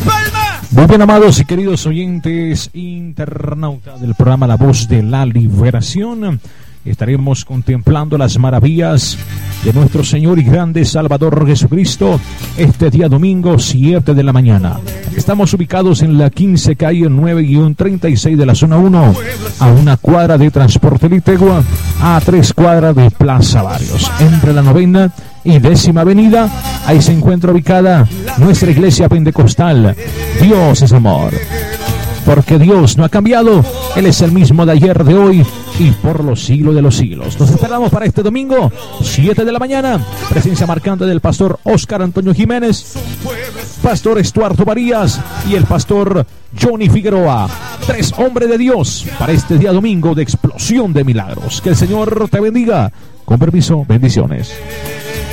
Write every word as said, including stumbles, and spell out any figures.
Muy bien, amados y queridos oyentes internautas del programa La Voz de la Liberación, estaremos contemplando las maravillas de nuestro Señor y grande Salvador Jesucristo este día domingo siete de la mañana. Estamos ubicados en la quince calle nueve treinta y seis de la zona uno, a una cuadra de Transporte Litegua, a tres cuadras de Plaza Barrios, entre la novena y décima avenida. Ahí se encuentra ubicada nuestra iglesia pentecostal. Dios es amor, porque Dios no ha cambiado. Él es el mismo de ayer, de hoy y por los siglos de los siglos. Nos esperamos para este domingo siete de la mañana. Presencia marcante del pastor Oscar Antonio Jiménez, pastor Estuardo Varías y el pastor Johnny Figueroa. Tres hombres de Dios para este día domingo de explosión de milagros. Que el Señor te bendiga. Con permiso, bendiciones.